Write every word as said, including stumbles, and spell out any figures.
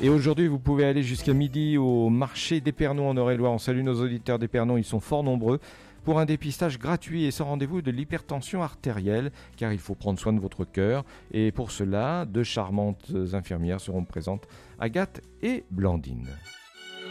Et aujourd'hui, vous pouvez aller jusqu'à midi au marché d'Épernon en Eure-et-Loir. On salue nos auditeurs d'Épernon, ils sont fort nombreux, pour un dépistage gratuit et sans rendez-vous de l'hypertension artérielle, car il faut prendre soin de votre cœur. Et pour cela, deux charmantes infirmières seront présentes, Agathe et Blandine.